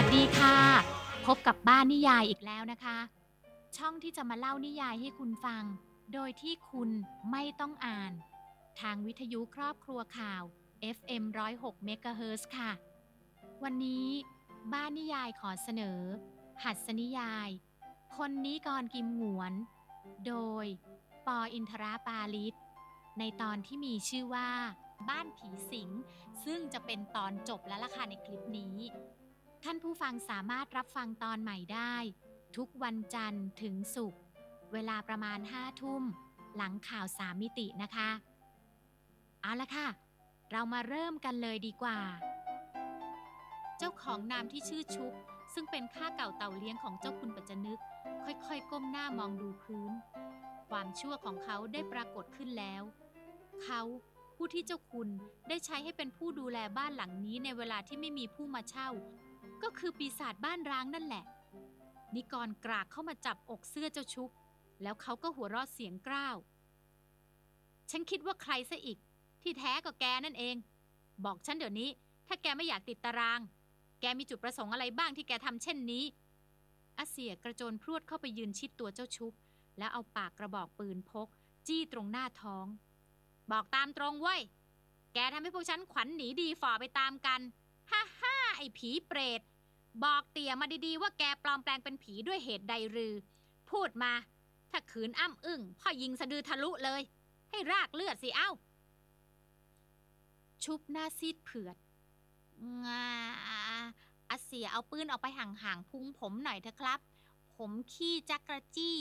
สดีค่ะพบกับบ้านนิยายอีกแล้วนะคะช่องที่จะมาเล่านิยายให้คุณฟังโดยที่คุณไม่ต้องอ่านทางวิทยุครอบครัวข่าว FM 106 เมกะเฮิรตซ์ค่ะวันนี้บ้านนิยายขอเสนอหัสนิยายพลนิกรกิมหงวนโดยปออินทราปาลิศในตอนที่มีชื่อว่าบ้านผีสิงซึ่งจะเป็นตอนจบแล้วล่ะค่ะในคลิปนี้ ท่านผู้ฟังสามารถรับฟังตอนใหม่ได้ทุกวันจันทร์ถึงศุกร์เวลาประมาณ5ทุ่มหลังข่าว3มิตินะคะเอาละค่ะเรามาเริ่มกันเลยดีกว่าเจ้าของนามที่ชื่อชุบซึ่งเป็นข้าเก่าเต่าเลี้ยงของเจ้าคุณปัจจนึกค่อยๆก้มหน้ามองดูพื้นความชั่วของเขาได้ปรากฏขึ้นแล้วเขาผู้ที่เจ้าคุณได้ใช้ให้เป็นผู้ดูแลบ้านหลังนี้ในเวลาที่ไม่มีผู้มาเช่าก็คือปีศาจบ้านร้างนั่นแหละนิกรกรากเข้ามาจับอกเสื้อเจ้าชุบแล้วเขาก็หัวเราะเสียงกร้าวฉันคิดว่าใครซะอีกที่แท้ก็แกนั่นเองบอกฉันเดี๋ยวนี้ถ้าแกไม่อยากติดตารางแกมีจุดประสงค์อะไรบ้างที่แกทำเช่นนี้อาเสียกระโจนพรวดเข้าไปยืนชิดตัวเจ้าชุบแล้วเอาปากกระบอกปืนพกจี้ตรงหน้าท้องบอกตามตรงเว้ยแกทำให้พวกฉันขวัญหนีดีฝ่อไปตามกันฮ่าฮ่าไอ้ผีเปรตบอกเตี่ยมาดีๆว่าแกปลอมแปลงเป็นผีด้วยเหตุใดหรือพูดมาถ้าขืนอ้ำอึ้งพ่อยิงสะดือทะลุเลยให้รากเลือดสิเอ้าชุบหน้าซีดเผือดงาอาเสียเอาปืนออกไปห่างๆพุงผมหน่อยเถอะครับผมขี้จักกระจี้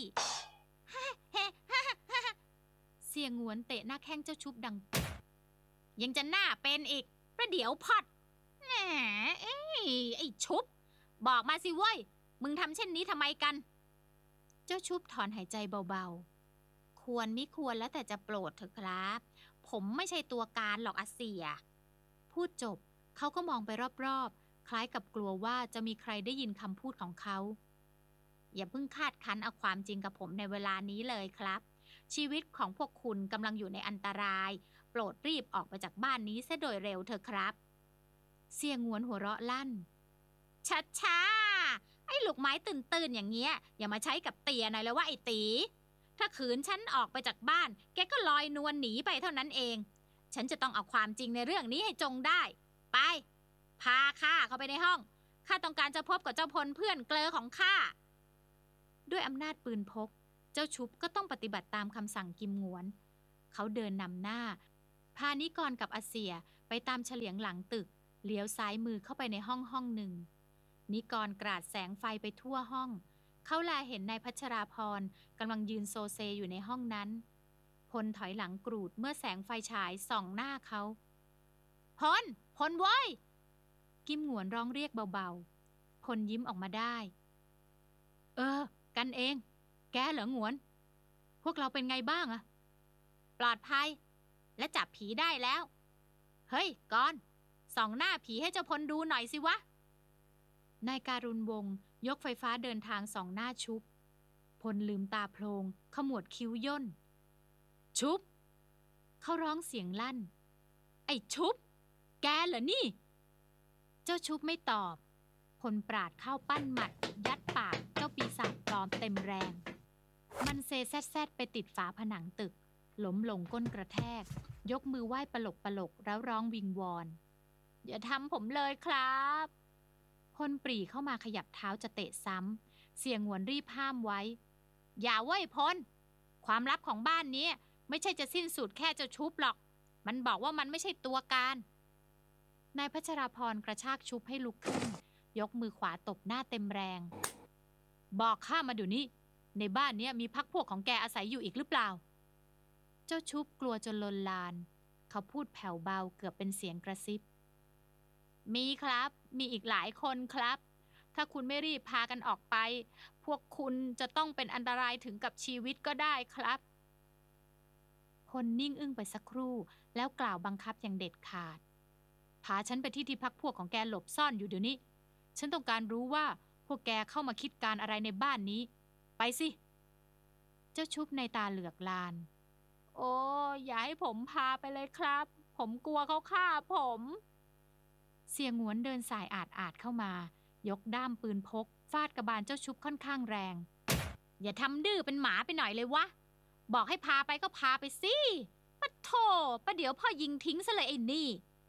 เสียงหวนเตะหน้าแข้งเจ้าชุบดังยังจะหน้าเป็นอีกประเดี๋ยวพอดแหมไอ้ชุบบอกมาสิเว้ยมึงทำเช่นนี้ทำไมกันเจ้าชุบถอนหายใจเบาๆควรมิควรแล้วแต่จะโปรดเถอะครับผมไม่ใช่ตัวการหรอกอาเสียพูดจบเขาก็มองไปรอบๆคล้ายกับกลัวว่าจะมีใครได้ยินคำพูดของเขาอย่าเพิ่งคาดคั้นเอาความจริงกับผมในเวลานี้เลยครับชีวิตของพวกคุณกำลังอยู่ในอันตรายโปรดรีบออกไปจากบ้านนี้เสียโดยเร็วเถอะครับเสียงหวนหัวเราะลั่นช้าๆไอ้ลูกไม้ตื่นๆอย่างเงี้ยอย่ามาใช้กับเตียหน่อยเลยว่าไอ้ตีถ้าขืนฉันออกไปจากบ้านแกก็ลอยนวลหนีไปเท่านั้นเองฉันจะต้องเอาความจริงในเรื่องนี้ให้จงได้ไปพาข้าเข้าไปในห้องข้าต้องการจะพบกับเจ้าพลเพื่อนเกลอของข้าด้วยอำนาจปืนพกเจ้าชุบก็ต้องปฏิบัติตามคำสั่งกิมหงวนเขาเดินนำหน้าพานิกรกับอาเซียไปตามเฉลียงหลังตึกเลี้ยวซ้ายมือเข้าไปในห้องหนึ่งนิกรกราดแสงไฟไปทั่วห้องเขาแลเห็นนายพัชราพรกำลังยืนโซเซอยู่ในห้องนั้นพลถอยหลังกรูดเมื่อแสงไฟฉายส่องหน้าเขาพลเว้ยกิมหงวนร้องเรียกเบาๆพลยิ้มออกมาได้กันเองแกเหรอหงวนพวกเราเป็นไงบ้างอะปลอดภัยและจับผีได้แล้วเฮ้ยกอนส่องหน้าผีให้เจ้าพลดูหน่อยสิวะนายการุณวงศ์ยกไฟฟ้าเดินทางส่องหน้าชุบพลลืมตาโพลงขมวดคิ้วย่นชุบเขาร้องเสียงลั่นไอ้ชุบแกเหรอนี่เจ้าชุบไม่ตอบพลปราดเข้าปั้นหมัดยัดปากเจ้าปีศาจปลอมเต็มแรงมันเซแซดไปติดฝาผนังตึกล้มลงก้นกระแทกยกมือไหว้ปลกแล้วร้องวิงวอนอย่าทำผมเลยครับพลปรีเข้ามาขยับเท้าจะเตะซ้ำเสียงหวนรีบห้ามไว้อย่าเว้ยพลความลับของบ้านนี้ไม่ใช่จะสิ้นสุดแค่เจ้าชุบหรอกมันบอกว่ามันไม่ใช่ตัวการนายพัชราพรกระชากชุบให้ลุกขึ้นยกมือขวาตบหน้าเต็มแรงบอกข้ามาเดี๋ยวนี้ในบ้านนี้มีพรรคพวกของแกอาศัยอยู่อีกหรือเปล่าเจ้าชุบกลัวจนลนลานเขาพูดแผ่วเบาเกือบเป็นเสียงกระซิบมีครับมีอีกหลายคนครับถ้าคุณไม่รีบพากันออกไปพวกคุณจะต้องเป็นอันตรายถึงกับชีวิตก็ได้ครับพลนิ่งอึ้งไปสักครู่แล้วกล่าวบังคับอย่างเด็ดขาดพาฉันไปที่พักพวกของแกหลบซ่อนอยู่เดี๋ยวนี้ฉันต้องการรู้ว่าพวกแกเข้ามาคิดการอะไรในบ้านนี้ไปสิเจ้าชุบในตาเหลือกลานโอ้อย่าให้ผมพาไปเลยครับผมกลัวเขาฆ่าผมเสียงหวนเดินสายอาดเข้ามายกด้ามปืนพกฟาดกระบาลเจ้าชุบค่อนข้างแรงอย่าทำดื้อเป็นหมาไปหน่อยเลยวะบอกให้พาไปก็พาไปสิปะโถประเดี๋ยวพ่อยิงทิ้งซะเลยไอ้นี่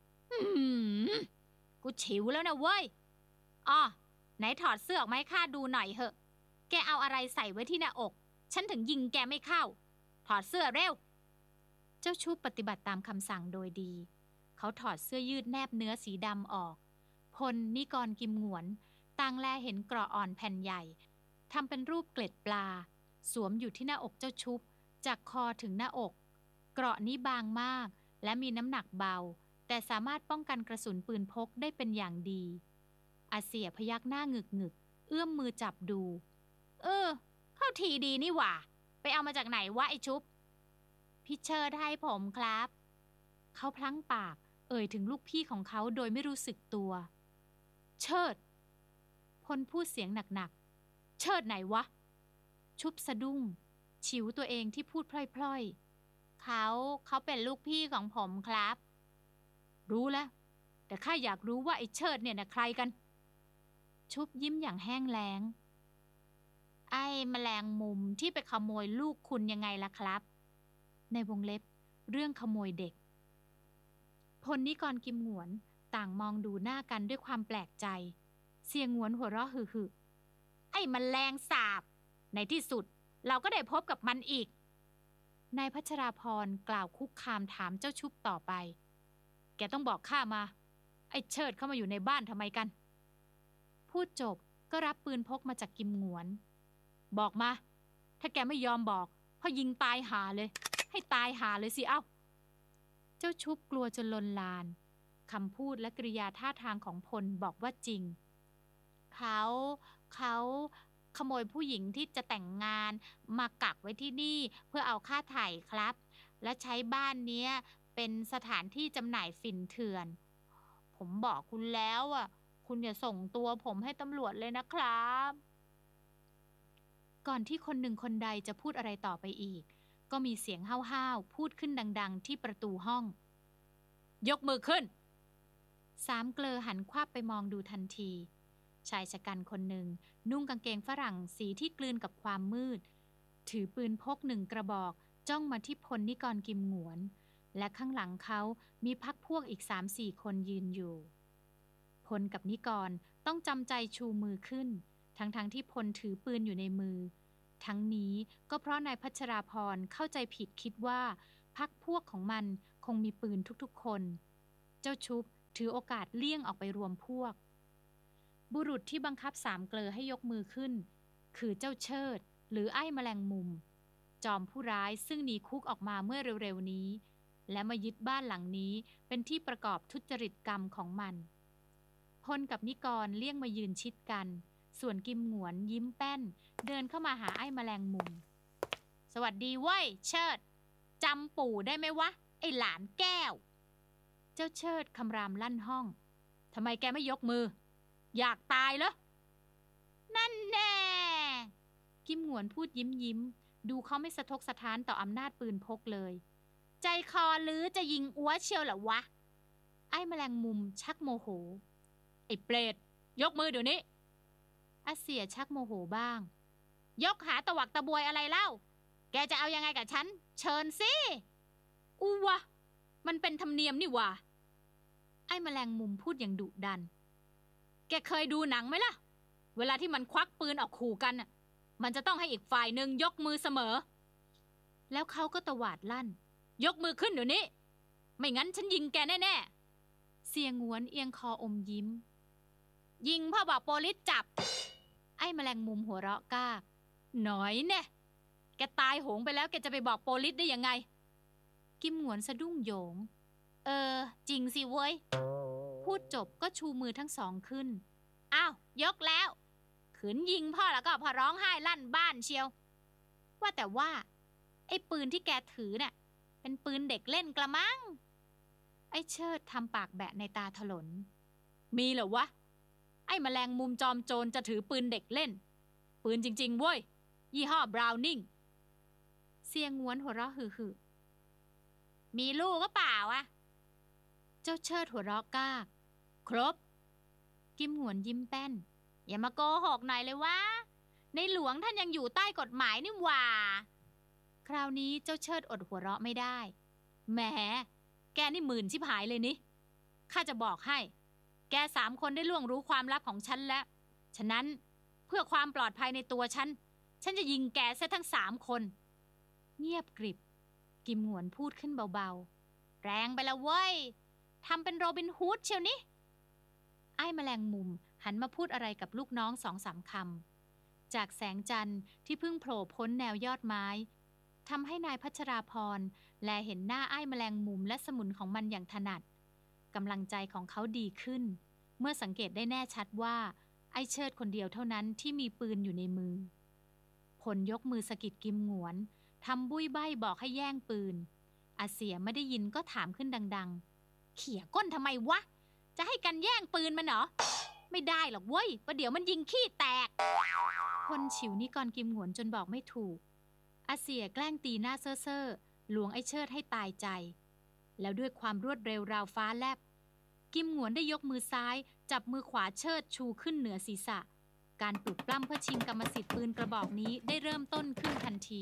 กูฉิวแล้วนะเว้ยอ้อไหนถอดเสื้อออกมาให้ข้าดูหน่อยเหอะแกเอาอะไรใส่ไว้ที่หน้าอกฉันถึงยิงแกไม่เข้าถอดเสื้อเร็วเจ้าชุบปฏิบัติตามคำสั่งโดยดีเขาถอดเสื้อยืดแนบเนื้อสีดำออกพลนิกรกิมหงวนต่างแลเห็นเกราะอ่อนแผ่นใหญ่ทำเป็นรูปเกล็ดปลาสวมอยู่ที่หน้าอกเจ้าชุบจากคอถึงหน้าอกเกราะนี้บางมากและมีน้ำหนักเบาแต่สามารถป้องกันกระสุนปืนพกได้เป็นอย่างดีอาเสียพยักหน้าหงึกเอื้อมมือจับดูเข้าทีดีนี่หว่าไปเอามาจากไหนวะไอชุบพี่เชิดให้ผมครับเขาพลั้งปากเอ่ยถึงลูกพี่ของเขาโดยไม่รู้สึกตัวเชิดพลพูดเสียงหนักๆเชิดไหนวะชุบสะดุ้งฉิวตัวเองที่พูดพล่อยๆเขาเป็นลูกพี่ของผมครับรู้แล้วแต่ข้าอยากรู้ว่าไอ้เชิดเนี่ยนะใครกันชุบยิ้มอย่างแห้งแล้งไอ้แมลงมุมที่ไปขโมยลูกคุณยังไงล่ะครับในวงเล็บเรื่องขโมยเด็กพลนิกรกิมหงวนต่างมองดูหน้ากันด้วยความแปลกใจเสียงหงวนหัวเราะหึไอ้แมลงสาบในที่สุดเราก็ได้พบกับมันอีกนายพัชราพรกล่าวคุกคามถามเจ้าชุบต่อไปแกต้องบอกข้ามาไอ้เชิดเข้ามาอยู่ในบ้านทำไมกันพูดจบก็รับปืนพกมาจากกิมหงวนบอกมาถ้าแกไม่ยอมบอกพ่อยิงตายหาเลยให้ตายหาเลยสิเอ้าเจ้าชุบกลัวจนลนลานคำพูดและกริยาท่าทางของพลบอกว่าจริงเขาขโมยผู้หญิงที่จะแต่งงานมากักไว้ที่นี่เพื่อเอาค่าไถ่ครับและใช้บ้านนี้เป็นสถานที่จำหน่ายฝิ่นเถื่อนผมบอกคุณแล้วคุณอย่าส่งตัวผมให้ตำรวจเลยนะครับก่อนที่คนหนึ่งคนใดจะพูดอะไรต่อไปอีกก็มีเสียงห้าวๆพูดขึ้นดังๆที่ประตูห้องยกมือขึ้นสามเกลอหันควับไปมองดูทันทีชายชะกันคนหนึ่งนุ่งกางเกงฝรั่งสีที่กลืนกับความมืดถือปืนพกหนึ่งกระบอกจ้องมาที่พลนิกรกิมหงวนและข้างหลังเขามีพรรคพวกอีก 3-4 คนยืนอยู่พลกับนิกรต้องจำใจชูมือขึ้นทั้งที่พลถือปืนอยู่ในมือทั้งนี้ก็เพราะนายพัชราพรเข้าใจผิดคิดว่าพรรคพวกของมันคงมีปืนทุกๆคนเจ้าชุบถือโอกาสเลี่ยงออกไปรวมพวกบุรุษที่บังคับสามเกลอให้ยกมือขึ้นคือเจ้าเชิดหรือไอ้แมลงมุมจอมผู้ร้ายซึ่งหนีคุกออกมาเมื่อเร็วๆนี้และมายึดบ้านหลังนี้เป็นที่ประกอบทุจริตกรรมของมันพลกับนิกรเลี่ยงมายืนชิดกันส่วนกิมหงวนยิ้มแป้นเดินเข้ามาหาไอ้แมลงมุมสวัสดีเว้ยเชิดจำปู่ได้ไหมวะไอ้หลานแก้วเจ้าเชิดคำรามลั่นห้องทำไมแกไม่ยกมืออยากตายเหรอนั่นแน่กิมหงวนพูดยิ้มดูเขาไม่สะทกสะท้านต่ออำนาจปืนพกเลยใจคอหรือจะยิงอัวเชียวเหรอวะไอ้แมลงมุมชักโมโหไอ้เปรตยกมือเดี๋ยวนี้อาเสียชักโมโหบ้างยกหาตะวักตะบวยอะไรเล่าแกจะเอายังไงกับฉันเชิญสิวะมันเป็นธรรมเนียมนี่วะไอ้แมลงมุมพูดอย่างดุดันแกเคยดูหนังไหมล่ะเวลาที่มันควักปืนออกขู่กันมันจะต้องให้อีกฝ่ายหนึ่งยกมือเสมอแล้วเขาก็ตวาดลั่นยกมือขึ้นเดี๋ยวนี้ไม่งั้นฉันยิงแกแน่ๆเสียงหงวนเอียงคออมยิ้มยิงพ่อบอกโปลิสจับไอ้แมลงมุมหัวเราะก้าหน่อยแน่แกตายโหงไปแล้วแกจะไปบอกโปลิสได้ยังไงกิมหงวนสะดุ้งโหยงจริงสิเว้ยพูดจบก็ชูมือทั้งสองขึ้นอ้าวยกแล้วขืนยิงพ่อแล้วก็พอร้องไห้ลั่นบ้านเชียวว่าแต่ว่าไอ้ปืนที่แกถือน่ะเป็นปืนเด็กเล่นกระมังไอ้เชิดทำปากแบะในตาถลนมีเหรอวะไอ้แมลงมุมจอมโจรจะถือปืนเด็กเล่นปืนจริงๆเว้ยยี่ห้อบราวนิงเสียงง้วนหัวเราะหึมีลูกก็เปล่าเจ้าเชิดหัวเราะก้าครบกิมหงวนยิ้มแป้นอย่ามาโกหกหน่อยเลยว่าในหลวงท่านยังอยู่ใต้กฎหมายนี่หว่าคราวนี้เจ้าเชิดอดหัวเราะไม่ได้แหมแกนี่หมื่นชิบหายเลยนี่ข้าจะบอกให้แก3 คนได้ล่วงรู้ความลับของฉันแล้วฉะนั้นเพื่อความปลอดภัยในตัวฉันจะยิงแกซะทั้ง3 คนเงียบกริบกิมหงวนพูดขึ้นเบาๆแรงไปละเว้ยทำเป็นโรบินฮูดเชียวนี่ไอ้แมลงมุมหันมาพูดอะไรกับลูกน้อง2-3 คำจากแสงจันทร์ที่เพิ่งโผล่พ้นแนวยอดไม้ทำให้นายพัชราพรแลเห็นหน้าไอ้แมลงมุมและสมุนของมันอย่างถนัดกำลังใจของเขาดีขึ้นเมื่อสังเกตได้แน่ชัดว่าไอ้เชิดคนเดียวเท่านั้นที่มีปืนอยู่ในมือพลยกมือสะกิดกิมหงวนทำบุ้ยใบ้บอกให้แย่งปืนอาเสียไม่ได้ยินก็ถามขึ้นดังๆเขี่ยก้นทำไมวะจะให้กันแย่งปืนมันเหรอไม่ได้หรอกเว้ยประเดี๋ยวมันยิงขี้แตกคนฉิวนิกรกิมหงวนจนบอกไม่ถูกอาเสียแกล้งตีหน้าเซ่อๆลวงไอ้เชิดให้ตายใจแล้วด้วยความรวดเร็วราวฟ้าแลบกิมหงวนได้ยกมือซ้ายจับมือขวาเชิดชูขึ้นเหนือศีรษะการปลุกปล้ำเพื่อชิงกรรมสิทธิ์ปืนกระบอกนี้ได้เริ่มต้นขึ้นทันที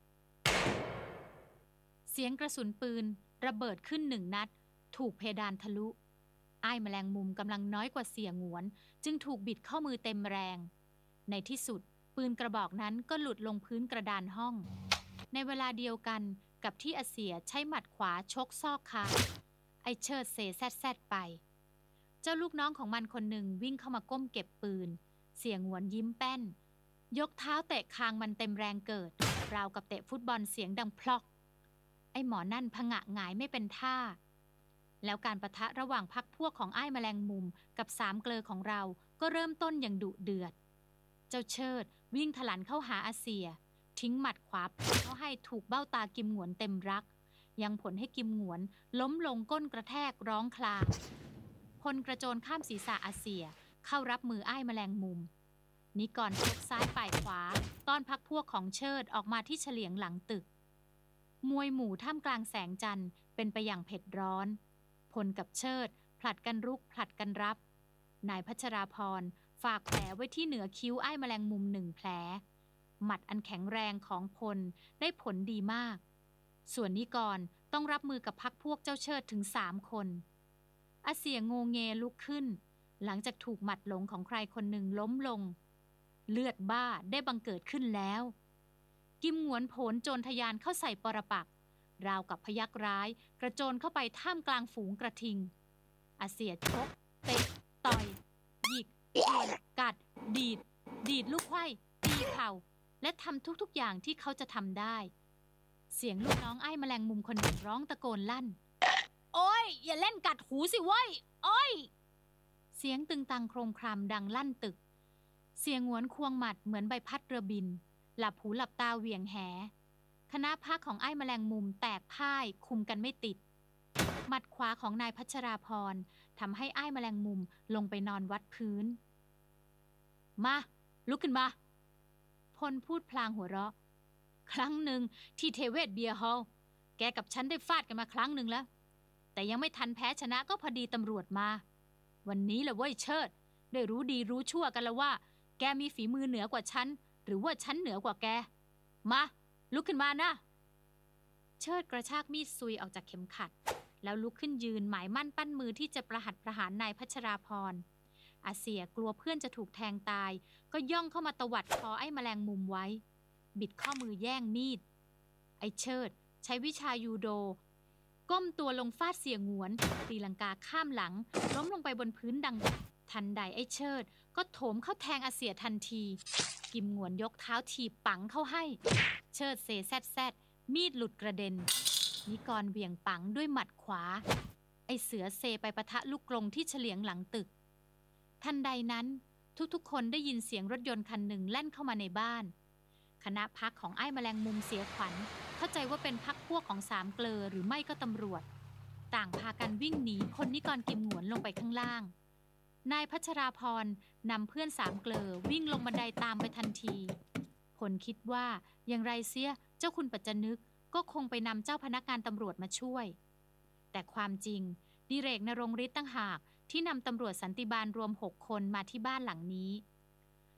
เสียงกระสุนปืนระเบิดขึ้น1 นัดถูกเพดานทะลุอ้ายแมลงมุมกำลังน้อยกว่าเสี่ยหงวนจึงถูกบิดเข้ามือเต็มแรงในที่สุดปืนกระบอกนั้นก็หลุดลงพื้นกระดานห้องในเวลาเดียวกันกับที่อาเสียใช้หมัดขวาชกซอกคางไอเชิดเซแซดไปเจ้าลูกน้องของมันคนหนึ่งวิ่งเข้ามาก้มเก็บปืนเสี่ยหงวนยิ้มแป้นยกเท้าเตะคางมันเต็มแรงเกิดราวกับเตะฟุตบอลเสียงดังพลอกไอหมอนั่นผงะหงายไม่เป็นท่าแล้วการปะทะระหว่างพรรคพวกของอ้ายแมลงมุมกับ3 เกลอของเราก็เริ่มต้นอย่างดุเดือดเจ้าเชิดวิ่งถลันเข้าหาอาเซียทิ้งหมัดขวาเข้าให้ถูกเบ้าตากิมหงวนเต็มรักยังผลให้กิมหงวนล้มลงก้นกระแทกร้องคลางพลกระโจนข้ามศีรษะอาเซียเข้ารับมืออ้ายแมลงมุมนิกรชกซ้ายป่ายขวาต้อนพรรคพวกของเชิดออกมาที่เฉลียงหลังตึกมวยหมู่ท่ามกลางแสงจันทร์เป็นไปอย่างเผ็ดร้อนพลกับเชิดผลัดกันรุกผลัดกันรับนายพัชราพรฝากแผลไว้ที่เหนือคิ้วอ้ายแมลงมุม1 แผลหมัดอันแข็งแรงของพลได้ผลดีมากส่วนนิกรต้องรับมือกับพรรคพวกเจ้าเชิดถึง3 คนอาเสียงงเงลุกขึ้นหลังจากถูกหมัดหลงของใครคนหนึ่งล้มลงเลือดบ้าได้บังเกิดขึ้นแล้วกิมหงวนโผนโจรทะยานเข้าใส่ปรปักษ์ราวกับพยัคฆ์ร้ายกระโจนเข้าไปท่ามกลางฝูงกระทิงอาเสียชกเตะต่อยหยิกข่วนกัดดีดลูกไขว้ตีเข่าและทำทุกๆอย่างที่เขาจะทำได้เสียงลูกน้องไอ้แมลงมุมคนหนึ่งร้องตะโกนลั่นโอ้ยอย่าเล่นกัดหูสิเว้ยโอ้ยเสียงตึงตังโครมครามดังลั่นตึกเสียงหวนควงหมัดเหมือนใบพัดเรือบินหลับหูหลับตาเหวี่ยงแหคณะพรรคของไอ้แมลงมุมแตกพ่ายคุมกันไม่ติดหมัดขวาของนายพัชราพรทำให้ไอ้แมลงมุมลงไปนอนวัดพื้นมาลุกขึ้นมาพลพูดพลางหัวเราะครั้งหนึ่งที่เทเวศเบียร์ฮอลล์แกกับฉันได้ฟาดกันมาครั้งหนึ่งแล้วแต่ยังไม่ทันแพ้ชนะก็พอดีตำรวจมาวันนี้แหละเว้ยเชิดได้รู้ดีรู้ชั่วกันแล้วว่าแกมีฝีมือเหนือกว่าฉันหรือว่าฉันเหนือกว่าแกมาลุกขึ้นมานะเชิดกระชากมีดซุยออกจากเข็มขัดแล้วลุกขึ้นยืนหมายมั่นปั้นมือที่จะประหัตประหารนายพัชราพรอาเสียกลัวเพื่อนจะถูกแทงตายก็ย่องเข้ามาตวัดคอไอ้แมลงมุมไว้บิดข้อมือแย่งมีดไอ้เชิดใช้วิชายูโดก้มตัวลงฟาดเสี่ยหงวนตีลังกาข้ามหลังล้มลงไปบนพื้นดังทันใดไอ้เชิดก็โถมเข้าแทงอาเสียทันทีกิมหงวนยกเท้าถีบปังเข้าให้เชิดเซแซดมีดหลุดกระเด็นนิกรเบี่ยงปังด้วยหมัดขวาไอ้เสือเซไปปะทะลูกกรงที่เฉลียงหลังตึกทันใดนั้นทุกๆคนได้ยินเสียงรถยนต์คันหนึ่งแล่นเข้ามาในบ้านคณะพรรคของไอ้แมลงมุมเสียขวัญเข้าใจว่าเป็นพรรคพวกของ3 เกลอหรือไม่ก็ตำรวจต่างพากันวิ่งหนีพลนิกรกิมหงวนลงไปข้างล่างนายพัชราพรนำเพื่อน3 เกลอวิ่งลงบันไดตามไปทันทีผลคิดว่าอย่างไรเสียเจ้าคุณปัจจนึกก็คงไปนำเจ้าพนักงานตำรวจมาช่วยแต่ความจริงดิเรกนรงฤทธิ์ตั้งหากที่นำตำรวจสันติบาลรวม6 คนมาที่บ้านหลังนี้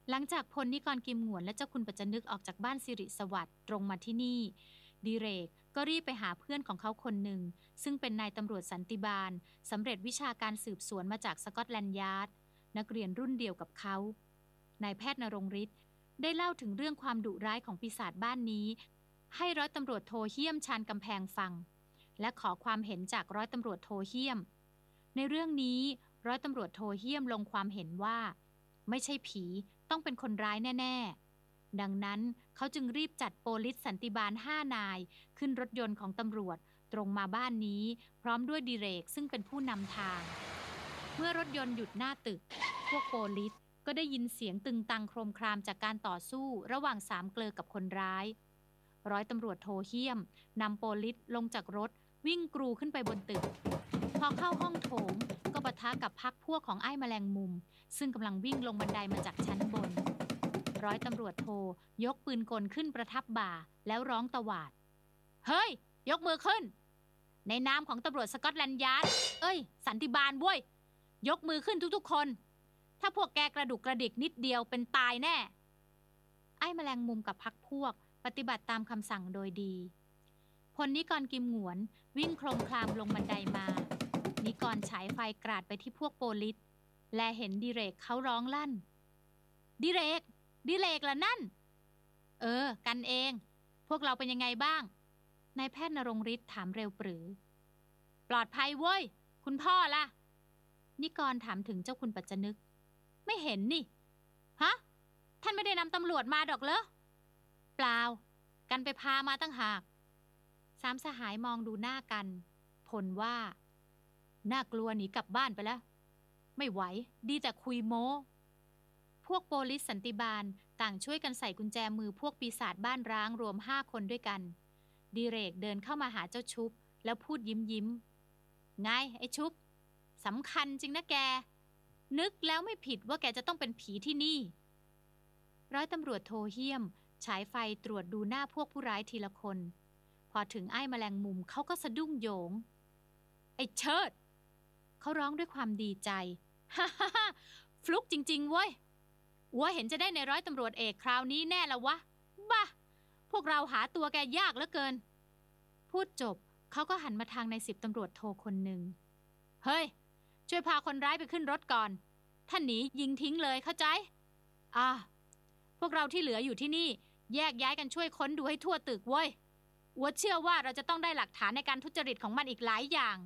หลังจากพลนิกรกิมหงวนและเจ้าคุณปัจจนึกออกจากบ้านสิริสวัสดิ์ตรงมาที่นี่ดิเรกก็รีบไปหาเพื่อนของเขาคนหนึ่งซึ่งเป็นนายตำรวจสันติบาลสำเร็จวิชาการสืบสวนมาจากสกอตแลนด์ยาร์ดนักเรียนรุ่นเดียวกับเขานายแพทย์ณรงค์ฤทธิ์ได้เล่าถึงเรื่องความดุร้ายของปีศาจบ้านนี้ให้ร้อยตำรวจโทเฮี้ยมชานกำแพงฟังและขอความเห็นจากร้อยตำรวจโทเฮี้ยมในเรื่องนี้ร้อยตำรวจโทเฮี้ยมลงความเห็นว่าไม่ใช่ผีต้องเป็นคนร้ายแน่ๆดังนั้นเขาจึงรีบจัดโปลิสสันติบาล5 นายขึ้นรถยนต์ของตำรวจตรงมาบ้านนี้พร้อมด้วยดิเรกซึ่งเป็นผู้นำทางเมื่อรถยนต์หยุดหน้าตึกพวกโปลิสก็ได้ยินเสียงตึงตังโครมครามจากการต่อสู้ระหว่างสามเกลอกับคนร้ายร้อยตำรวจโทเฮี้ยมนำโปลิสลงจากรถวิ่งกรูขึ้นไปบนตึกพอเข้าห้องโถงก็ปะทะกับพรรคพวกของไอ้แมลงมุมซึ่งกำลังวิ่งลงบันไดมาจากชั้นบนร้อยตำรวจโทยกปืนกลขึ้นประทับบ่าแล้วร้องตวาดเฮ้ยยกมือขึ้นในนามของตำรวจสกอตแลนด์ยาร์ดสันติบาลเว้ยยกมือขึ้นทุกๆคนถ้าพวกแกกระดุกกระดิกนิดเดียวเป็นตายแน่ไอ้แมลงมุมกับพรรคพวกปฏิบัติตามคำสั่งโดยดีพลนิกรกิมหงวนวิ่งโคลมคลามลงบันไดมานิกรฉายไฟกราดไปที่พวกโปลิสและเห็นดิเรกเขาร้องลั่นดิเรกล่ะนั่นกันเองพวกเราเป็นยังไงบ้างนายแพทย์ณรงค์ฤทธิ์ถามเร็วปรือปลอดภัยเว้ยคุณพ่อล่ะนิกรถามถึงเจ้าคุณปัจจนึกไม่เห็นนี่ฮะท่านไม่ได้นำตำรวจมาดอกเหรอเปล่ากันไปพามาตั้งหากสามสหายมองดูหน้ากันพลว่าน่ากลัวหนีกลับบ้านไปแล้วไม่ไหวดีแต่คุยโม้พวกโปลิสสันติบาลต่างช่วยกันใส่กุญแจมือพวกปีศาจบ้านร้างรวม5 คนด้วยกันดิเรกเดินเข้ามาหาเจ้าชุบแล้วพูดยิ้มไงไอ้ชุบสำคัญจริงนะแกนึกแล้วไม่ผิดว่าแกจะต้องเป็นผีที่นี่ร้อยตำรวจโทเฮี้ยมฉายไฟตรวจดูหน้าพวกผู้ร้ายทีละคนพอถึงไอ้แมลงมุมเขาก็สะดุ้งโยงไอ้เชิดเขาร้องด้วยความดีใจฮ่าฮ่าฟลุกจริงๆเว้ยว่าเห็นจะได้ในร้อยตำรวจเอกคราวนี้แน่ละวะบ้าพวกเราหาตัวแกยากเหลือเกินพูดจบเขาก็หันมาทางใน10 ตำรวจโทคนหนึ่งเฮ้ยช่วยพาคนร้ายไปขึ้นรถก่อนถ้าหนียิงทิ้งเลยเข้าใจพวกเราที่เหลืออยู่ที่นี่แยกย้ายกันช่วยค้นดูให้ทั่วตึกเว้ยอัวเชื่อว่าเราจะต้องได้หลักฐานในการทุจริตของมันอีกหลายอย่าง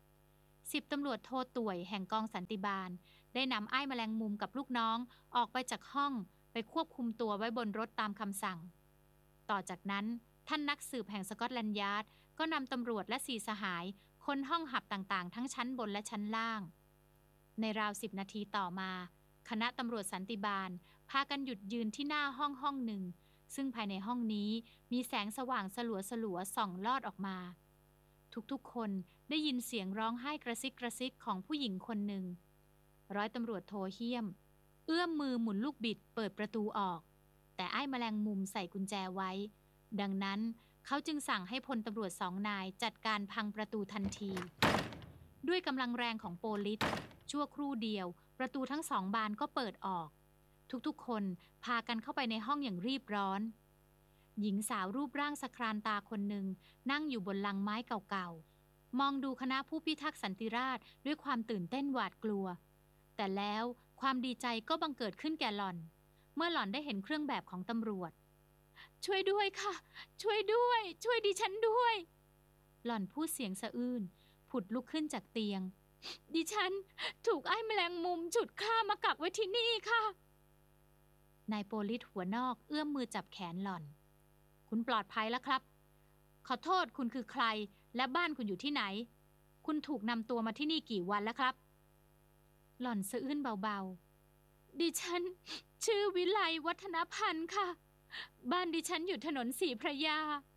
10 ตำรวจโทต่วยแห่งกองสันติบาลได้นำไอ้แมลงมุมกับลูกน้องออกไปจากห้องไปควบคุมตัวไว้บนรถตามคำสั่งต่อจากนั้นท่านนักสืบแห่งสกอตแลนด์ยาร์ดก็นำตำรวจและ4 สหายค้นห้องหับต่างๆทั้งชั้นบนและชั้นล่างในราว10 นาทีต่อมาคณะตำรวจสันติบาลพากันหยุดยืนที่หน้าห้องหนึ่งซึ่งภายในห้องนี้มีแสงสว่างสลัวส่องลอดออกมาทุกๆคนได้ยินเสียงร้องไห้กระซิกของผู้หญิงคนหนึ่งร้อยตำรวจโทเฮี้ยมเอื้อมมือหมุนลูกบิดเปิดประตูออกแต่ไอ้แมลงมุมใส่กุญแจไว้ดังนั้นเขาจึงสั่งให้พลตำรวจ2 นายจัดการพังประตูทันทีด้วยกำลังแรงของโปลิสชั่วครู่เดียวประตูทั้ง2 บานก็เปิดออกทุกๆคนพากันเข้าไปในห้องอย่างรีบร้อนหญิงสาวรูปร่างสครานตาคนหนึ่งนั่งอยู่บนลังไม้เก่าๆมองดูคณะผู้พิทักษ์สันติราษฎร์ด้วยความตื่นเต้นหวาดกลัวแต่แล้วความดีใจก็บังเกิดขึ้นแก่หล่อนเมื่อหล่อนได้เห็นเครื่องแบบของตำรวจช่วยด้วยค่ะช่วยด้วยช่วยดิฉันด้วยหล่อนพูดเสียงสะอื้นผุดลุกขึ้นจากเตียงดิฉันถูกไอ้แมลงมุมฉุดฆ่ามากักไว้ที่นี่ค่ะนายโปลิสหัวนอกเอื้อมมือจับแขนหล่อนคุณปลอดภัยแล้วครับขอโทษคุณคือใครและบ้านคุณอยู่ที่ไหนคุณถูกนำตัวมาที่นี่กี่วันแล้วครับหล่อนสะอื้นเบาๆดิฉันชื่อวิไลวัฒนพันธ์ค่ะบ้านดิฉันอยู่ถนนศรีพระยา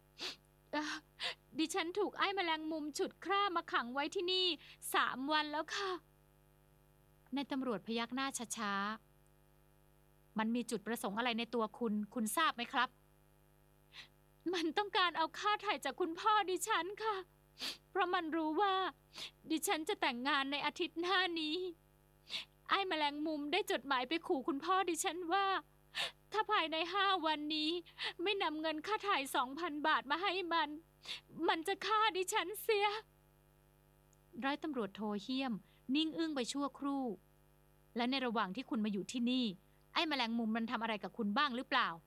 ดิฉันถูกไอ้แมลงมุมฉุดฆ่ามาขังไว้ที่นี่3 วันแล้วค่ะนายตำรวจพยักหน้าช้าๆมันมีจุดประสงค์อะไรในตัวคุณทราบไหมครับมันต้องการเอาค่าไถ่จากคุณพ่อดิฉันค่ะเพราะมันรู้ว่าดิฉันจะแต่งงานในอาทิตย์หน้านี้ไอ้แมลงมุมได้จดหมายไปขู่คุณพ่อดิฉันว่าถ้าภายใน5 วันนี้ไม่นำเงินค่าถ่าย 2,000 บาทมาให้มันจะฆ่าดิฉันเสียร้อยตำรวจโทเหี้ยมนิ่งอึ้งไปชั่วครู่และในระหว่างที่คุณมาอยู่ที่นี่ไอ้แมลงมุมมันทำอะไรกับคุณบ้างหรือเปล่า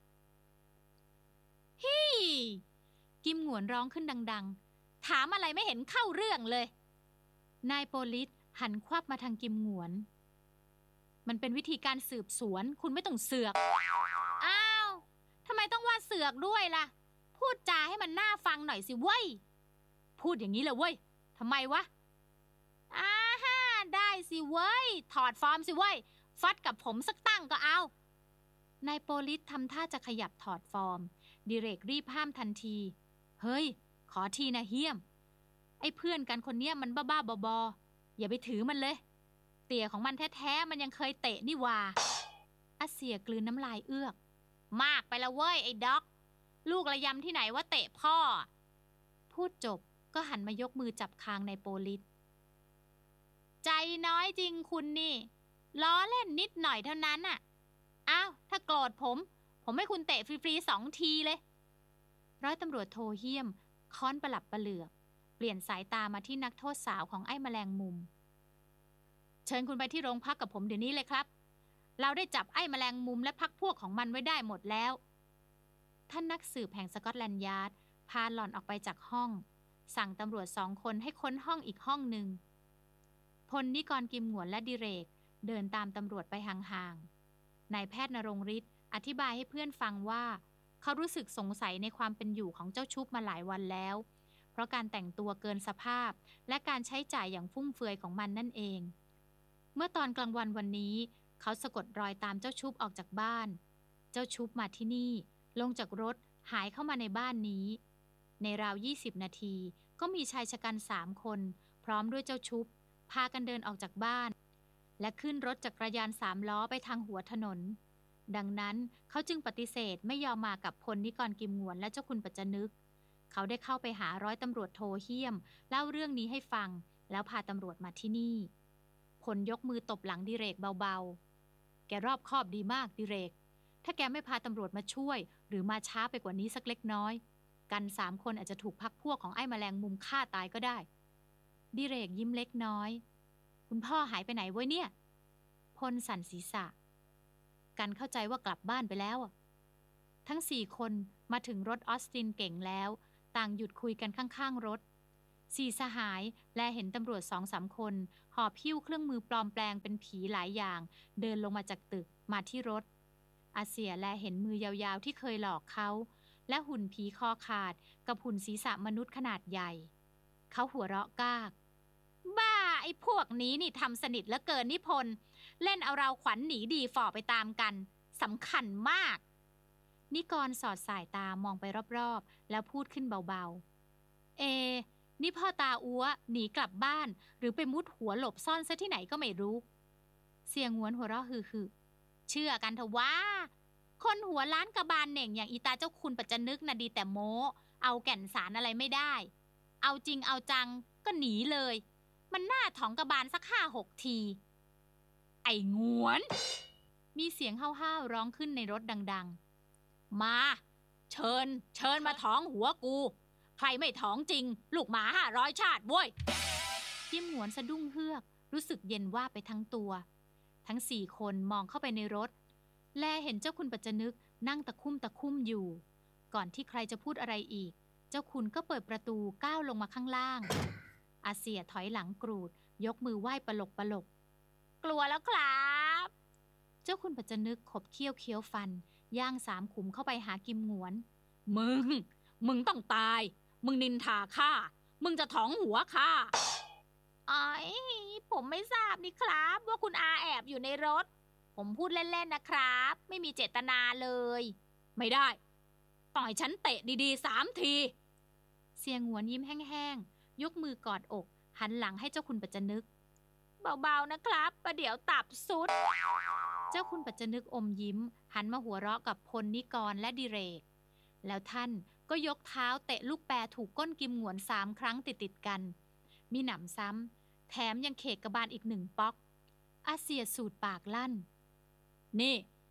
ฮิกิมหงวนร้องขึ้นดังๆถามอะไรไม่เห็นเข้าเรื่องเลยนายโปลิสหันควับมาทางกิมหงวนมันเป็นวิธีการสืบสวนคุณไม่ต้องเสือกอ้าวทำไมต้องว่าเสือกด้วยล่ะพูดจาให้มันน่าฟังหน่อยสิเว้ยพูดอย่างนี้เลยเว้ยทำไมวะฮ่าได้สิเว้ยถอดฟอร์มสิเว้ยฟัดกับผมสักตั้งก็เอานายโปลิสทำท่าจะขยับถอดฟอร์มดิเรกรีบห้ามทันทีเฮ้ยขอทีนะเฮียมไอ้เพื่อนกันคนเนี้ยมันบ้าๆบอๆอย่าไปถือมันเลยเตี่ยของมันแท้ๆมันยังเคยเตะนี่ว่าอาเซียกลืนน้ำลายเอื้อกมากไปละเว้ยไอ้ด็อกลูกระยำที่ไหนว่าเตะพ่อพูดจบก็หันมายกมือจับคางนายโปลิสใจน้อยจริงคุณนี่ล้อเล่นนิดหน่อยเท่านั้นน่ะอ้าวถ้าโกรธผมให้คุณเตะฟรีๆ2 ทีเลยร้อยตำรวจโทเหี้ยมค้อนประหลับประเหลือกเปลี่ยนสายตามาที่นักโทษสาวของไอ้แมลงมุมเชิญคุณไปที่โรงพักกับผมเดี๋ยวนี้เลยครับเราได้จับไอ้แมลงมุมและพรรคพวกของมันไว้ได้หมดแล้วท่านนักสืบแห่งสกอตแลนด์ยาร์ดพาหล่อนออกไปจากห้องสั่งตำรวจ2 คนให้ค้นห้องอีกห้องหนึ่งพลนิกรกิมหงวนและดิเรกเดินตามตำรวจไปห่างๆนายแพทย์ณรงค์ฤทธิ์อธิบายให้เพื่อนฟังว่าเขารู้สึกสงสัยในความเป็นอยู่ของเจ้าชุบมาหลายวันแล้วเพราะการแต่งตัวเกินสภาพและการใช้จ่ายอย่างฟุ่มเฟือยของมันนั่นเองเมื่อตอนกลางวันวันนี้เขาสะกดรอยตามเจ้าชุบออกจากบ้านเจ้าชุบมาที่นี่ลงจากรถหายเข้ามาในบ้านนี้ในราว20 นาทีก็มีชายชะกัน3 คนพร้อมด้วยเจ้าชุบพากันเดินออกจากบ้านและขึ้นรถจักรยาน3 ล้อไปทางหัวถนนดังนั้นเขาจึงปฏิเสธไม่ยอมมากับพลนิกรกิมหงวนและเจ้าคุณปัจจนึกเขาได้เข้าไปหาร้อยตำรวจโทเหี้ยมเล่าเรื่องนี้ให้ฟังแล้วพาตำรวจมาที่นี่พลยกมือตบหลังดิเรกเบาๆแกรอบคอบดีมากดิเรกถ้าแกไม่พาตำรวจมาช่วยหรือมาช้าไปกว่านี้สักเล็กน้อยกัน3 คนอาจจะถูกพรรคพวกของไอ้แมลงมุมฆ่าตายก็ได้ดิเรกยิ้มเล็กน้อยคุณพ่อหายไปไหนเว้ยเนี่ยพลสั่นศีรษะกันเข้าใจว่ากลับบ้านไปแล้วทั้ง4 คนมาถึงรถออสตินเก่งแล้วต่างหยุดคุยกันข้างๆรถ4 สหายและเห็นตำรวจ2-3 คนหอบหิ้วเครื่องมือปลอมแปลงเป็นผีหลายอย่างเดินลงมาจากตึกมาที่รถอาเซียและเห็นมือยาวๆที่เคยหลอกเขาและหุ่นผีคอขาดกับหุ่นศีรษะมนุษย์ขนาดใหญ่เขาหัวเราะกากบ้าไอ้พวกนี้นี่ทำสนิทเหลือเกินนิพนธ์เล่นเอาเราขวัญหนีดีฝ่อไปตามกันสำคัญมากนิกรสอดสายตามองไปรอบๆแล้วพูดขึ้นเบาๆนี่พ่อตาอัวหนีกลับบ้านหรือไปมุดหัวหลบซ่อนซะที่ไหนก็ไม่รู้เสียงงวนหัวเราะฮือเชื่อกันเถอะว่าคนหัวล้านกระบาลเหน่งอย่างอีตาเจ้าคุณปัจจนึกนะดีแต่โม้เอาแก่นสารอะไรไม่ได้เอาจริงเอาจังก็หนีเลยมันน่าถองกระบาลสัก5-6 ทีไอ้งวนมีเสียงห้าวๆร้องขึ้นในรถดังๆมาเชิญมาถองหัวกูใครไม่ถองจริงลูกหมา500 ชาติเว้ยจิ้มหงวนสะดุ้งเฮือกรู้สึกเย็นว่าไปทั้งตัวทั้ง4 คนมองเข้าไปในรถแลเห็นเจ้าคุณปัจจนึกนั่งตะคุ่มอยู่ก่อนที่ใครจะพูดอะไรอีกเจ้าคุณก็เปิดประตูก้าวลงมาข้างล่างอาเซียถอยหลังกรูดยกมือไหว้ปลกกลัวแล้วครับเจ้าคุณปัจจนึกขบเคี้ยวฟันย่าง3 ขุมเข้าไปหากิมหงวนมึงต้องตายมึงนินทาข้ามึงจะถองหัวข้าอ๋อยผมไม่ทราบนี่ครับว่าคุณอาแอบอยู่ในรถผมพูดเล่นๆนะครับไม่มีเจตนาเลยไม่ได้ต้องให้ฉันเตะดีๆ3 ทีเสียงหวนยิ้มแห้งๆยกมือกอดอกหันหลังให้เจ้าคุณปัจจนึกเบาๆนะครับประเดี๋ยวตับสุดเจ้าคุณปัจจนึกอมยิ้มหันมาหัวเราะกับพลนิกรและดิเรกแล้วท่านก็ยกเท้าเตะลูกแปรถูกก้นกิมหงวน3 ครั้งติดกันมีหนำซ้ำแถมยังเขกกระบาลอีก1 ป๊อกอาเซียสูดปากลั่นนี่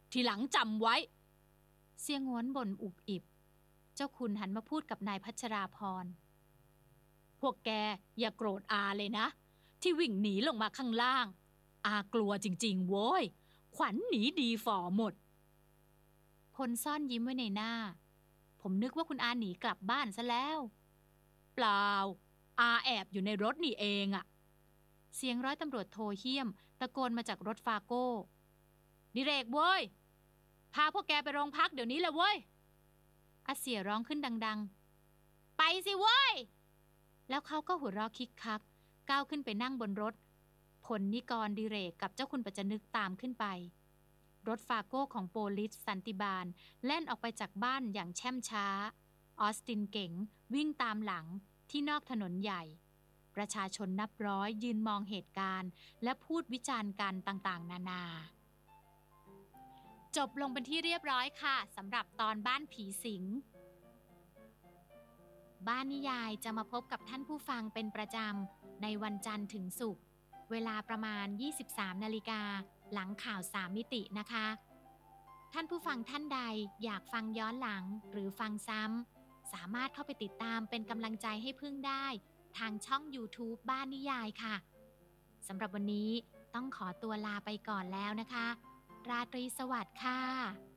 ทีหลังจำไว้เสียงโหนบ่นอุบอิบเจ้าคุณหันมาพูดกับนายพัชราพรพวกแกอย่าโกรธอาเลยนะที่วิ่งหนีลงมาข้างล่างอากลัวจริงๆโว้ยขวัญหนีดีฝ่อหมดพลซ่อนยิ้มไว้ในหน้าผมนึกว่าคุณอาหนีกลับบ้านซะแล้วเปล่าอาแอบอยู่ในรถนี่เองอะเสียงร้อยตำรวจโทเฮี้ยมตะโกนมาจากรถฟาโก้ดิเรกเว้ยพาพวกแกไปโรงพักเดี๋ยวนี้เลยเว้ยอาเสียร้องขึ้นดังๆไปสิเว้ยแล้วเขาก็หัวเราะคิกคักก้าวขึ้นไปนั่งบนรถพลนิกรดิเรกกับเจ้าคุณปัจจนึกตามขึ้นไปรถฟาโก้ของโปลิสสันติบาลแล่นออกไปจากบ้านอย่างแช่มช้าออสตินเก๋งวิ่งตามหลังที่นอกถนนใหญ่ประชาชนนับร้อยยืนมองเหตุการณ์และพูดวิจารณ์กันต่างๆนานาจบลงเป็นที่เรียบร้อยค่ะสำหรับตอนบ้านผีสิงบ้านนิยายจะมาพบกับท่านผู้ฟังเป็นประจำในวันจันทร์ถึงศุกร์เวลาประมาณ 23 นาฬิกาหลังข่าว3มิตินะคะท่านผู้ฟังท่านใดอยากฟังย้อนหลังหรือฟังซ้ำสามารถเข้าไปติดตามเป็นกำลังใจให้พึ่งได้ทางช่อง YouTube บ้านนิยายค่ะสำหรับวันนี้ต้องขอตัวลาไปก่อนแล้วนะคะราตรีสวัสดิ์ค่ะ